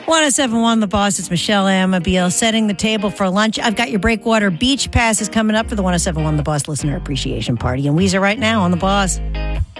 1071 The Boss. It's Michelle Amabile setting the table for lunch. I've got your Breakwater Beach passes coming up for the 1071 The Boss Listener Appreciation Party. And Weezer right now on The Boss.